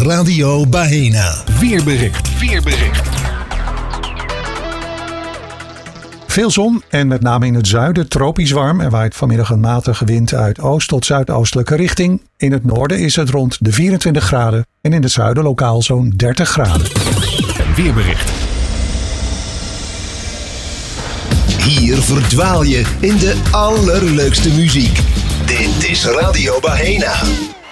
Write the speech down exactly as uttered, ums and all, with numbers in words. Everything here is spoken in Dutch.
Radio Bahena. Weerbericht. Weerbericht. Veel zon en met name in het zuiden tropisch warm. Er waait vanmiddag een matige wind uit oost tot zuidoostelijke richting. In het noorden is het rond de vierentwintig graden en in het zuiden lokaal zo'n dertig graden. Een weerbericht. Hier verdwaal je in de allerleukste muziek. Dit is Radio Bahena.